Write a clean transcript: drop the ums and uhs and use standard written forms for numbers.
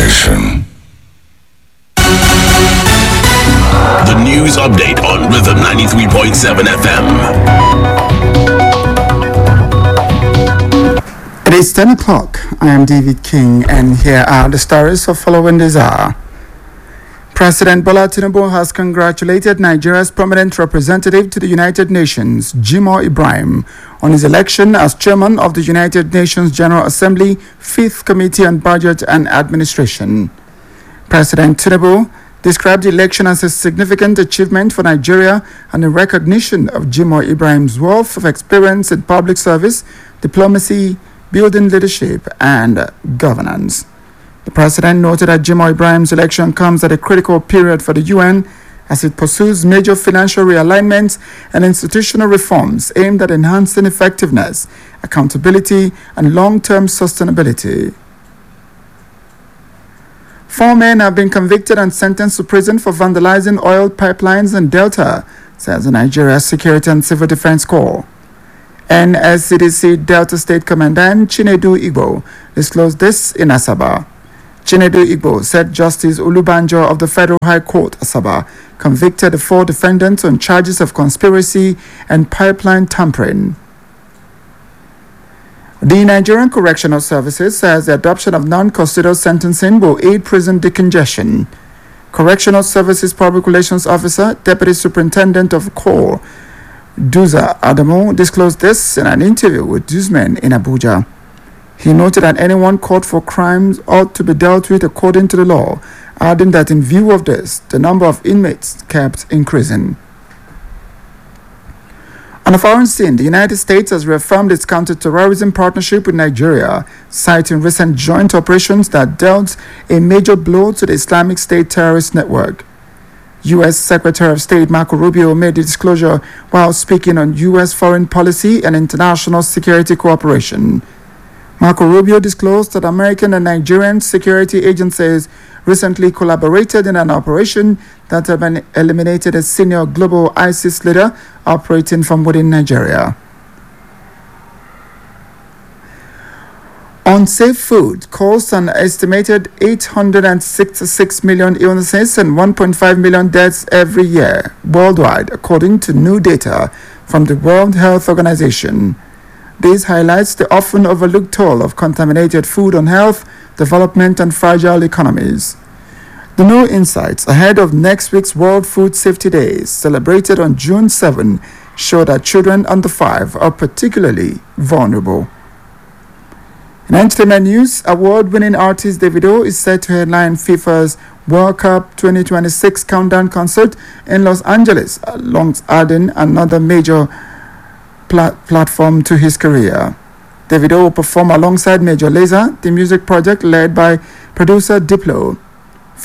station. The news update on Rhythm 93.7 FM. It is 10 o'clock. I am David King, and here are the stories of following this hour. President Bola Tinubu has congratulated Nigeria's prominent representative to the United Nations, Jimoh Ibrahim, on his election as chairman of the United Nations General Assembly, 5th Committee on Budget and Administration. President Tinubu described the election as a significant achievement for Nigeria and a recognition of Jimoh Ibrahim's wealth of experience in public service, diplomacy, building leadership, and governance. The president noted that Jimoh Ibrahim's election comes at a critical period for the UN as it pursues major financial realignments and institutional reforms aimed at enhancing effectiveness, accountability, and long-term sustainability. 4 men have been convicted and sentenced to prison for vandalizing oil pipelines in Delta, says the Nigeria Security and Civil Defense Corps. NSCDC Delta State Commandant Chinedu Igbo disclosed this in Asaba. Chinedu Igbo said Justice Olubanjo of the Federal High Court, Asaba, convicted the 4 defendants on charges of conspiracy and pipeline tampering. The Nigerian Correctional Services says the adoption of non-custodial sentencing will aid prison decongestion. Correctional Services Public Relations Officer, Deputy Superintendent of Corps, Duza Adamo, disclosed this in an interview with newsmen in Abuja. He noted that anyone caught for crimes ought to be dealt with according to the law, adding that in view of this, the number of inmates kept increasing. On a foreign scene, the United States has reaffirmed its counter-terrorism partnership with Nigeria, citing recent joint operations that dealt a major blow to the Islamic State terrorist network. U.S. Secretary of State Marco Rubio made the disclosure while speaking on U.S. foreign policy and international security cooperation. Marco Rubio disclosed that American and Nigerian security agencies recently collaborated in an operation that had eliminated a senior global ISIS leader operating from within Nigeria. Unsafe food caused an estimated 866 million illnesses and 1.5 million deaths every year worldwide, according to new data from the World Health Organization. This highlights the often overlooked toll of contaminated food on health, development, and fragile economies. The new insights ahead of next week's World Food Safety Day, celebrated on June 7, show that children under 5 are particularly vulnerable. In entertainment news, award-winning artist Davido is set to headline FIFA's World Cup 2026 countdown concert in Los Angeles, alongside adding another major platform to his career. Davido will perform alongside Major Lazer, the music project led by producer Diplo.